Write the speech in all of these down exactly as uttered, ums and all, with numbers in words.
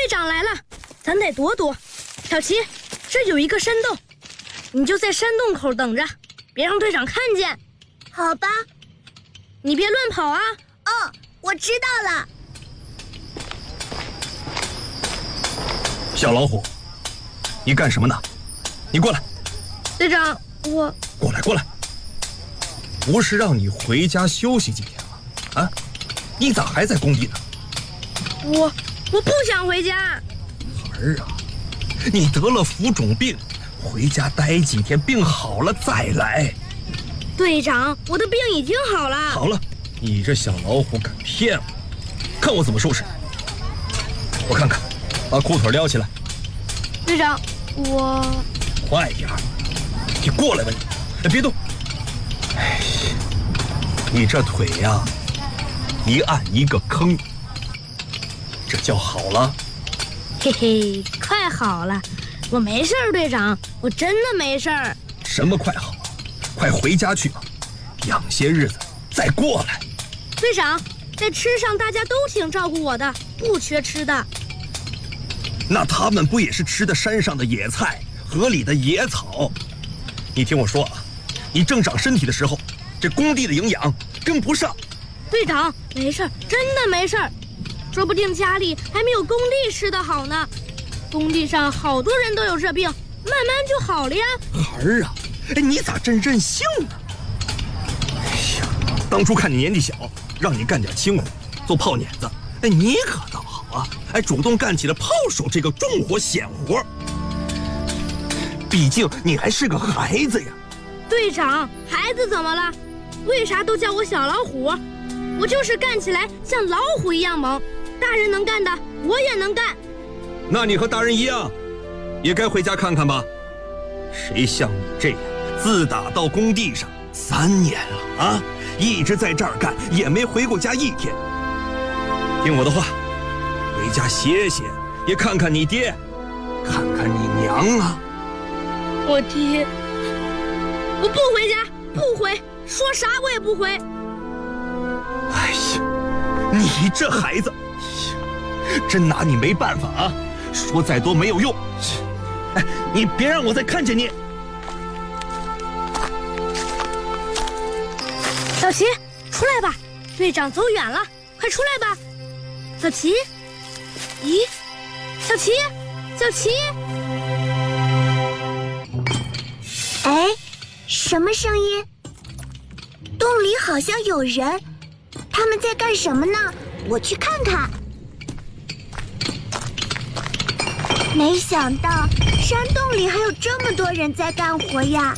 长来了，咱得躲躲。小琪，这有一个山洞，你就在山洞口等着，别让队长看见。 好吧。 你别乱跑啊。 哦，我知道了。 小老虎，你干什么呢？你过来。 队长，我过来过来。不是让你回家休息几天吗？啊，你咋还在工地呢？ 我我不想回家。 孩儿啊，你得了浮肿病，回家待几天，病好了再来。 队长，我的病已经好了。 好了，你这小老虎敢骗我，看我怎么收拾。我看看，把裤腿撩起来。 队长，我快点儿，你过来吧你，哎别动。哎，你这腿呀，一按一个坑，这叫好了。 嘿嘿，快好了，我没事儿，队长，我真的没事儿。 什么快好？快回家去吧，养些日子再过来。 队长，在吃上大家都挺照顾我的，不缺吃的。 那他们不也是吃的山上的野菜，河里的野草？你听我说啊，你正长身体的时候，这工地的营养跟不上。 队长，没事儿，真的没事儿，说不定家里还没有工地吃的好呢。工地上好多人都有这病，慢慢就好了呀。 孩儿啊，哎，你咋真任性呢？哎呀，当初看你年纪小，让你干点轻活，做炮碾子，哎，你可倒好啊，哎，主动干起了炮手这个重活险活。毕竟你还是个孩子呀。 队长，孩子怎么了？为啥都叫我小老虎？我就是干起来像老虎一样猛，大人能干的我也能干。 那你和大人一样，也该回家看看吧。谁像你这样，自打到工地上三年了啊，一直在这儿干，也没回过家一天。听我的话，回家歇歇，也看看你爹，看看你娘啊。 我爹，我不回家，不回，说啥我也不回。 哎呀，你这孩子，真拿你没办法啊！说再多没有用。哎，你别让我再看见你。 小琪，出来吧，队长走远了，快出来吧。小琪，咦，小琪，小琪。 哎，什么声音？洞里好像有人，他们在干什么呢？我去看看。没想到山洞里还有这么多人在干活呀！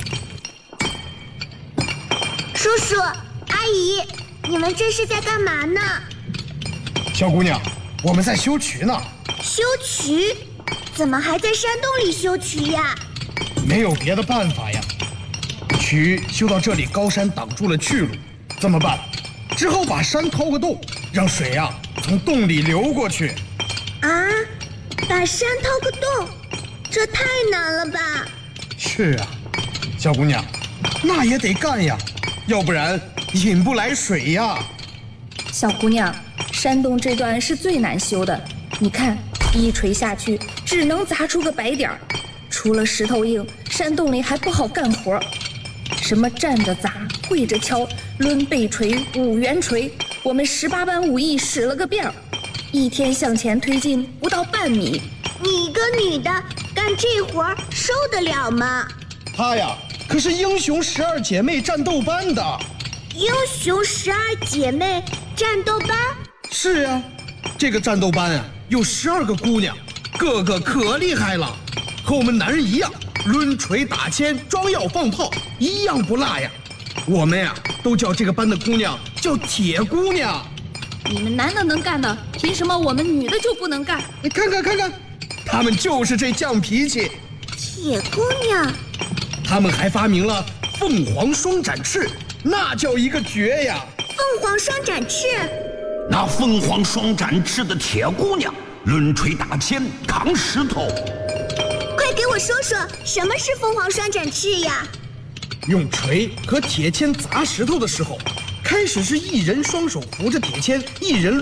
叔叔、阿姨，你们这是在干嘛呢？ 小姑娘，我们在修渠呢。 修渠？怎么还在山洞里修渠呀？ 没有别的办法呀，渠修到这里，高山挡住了去路，怎么办？只好把山掏个洞，让水呀、啊、从洞里流过去。 啊，把山掏个洞，这太难了吧？ 是啊，小姑娘，那也得干呀，要不然引不来水呀。 小姑娘，山洞这段是最难修的，你看，一锤下去，只能砸出个白点儿。除了石头硬，山洞里还不好干活。什么站着砸、跪着敲、抡背锤、五元锤，我们十八般武艺使了个遍儿，一天向前推进不到半米。 你一个女的干这活受得了吗？ 她呀，可是英雄十二姐妹战斗班的。 英雄十二姐妹战斗班？ 是啊，这个战斗班啊，有十二个姑娘，个个可厉害了。和我们男人一样，抡锤打铅、装药放炮，一样不落呀。我们呀，都叫这个班的姑娘叫铁姑娘。 你们男的能干的，凭什么我们女的就不能干？ 你看看看看，他们就是这犟脾气。 铁姑娘， 他们还发明了凤凰双展翅，那叫一个绝呀！ 凤凰双展翅， 那凤凰双展翅的铁姑娘，抡锤打铅，扛石头。 快给我说说什么是凤凰双展翅呀？ 用锤和铁签砸石头的时候，开始是一人双手扶着铁签，一人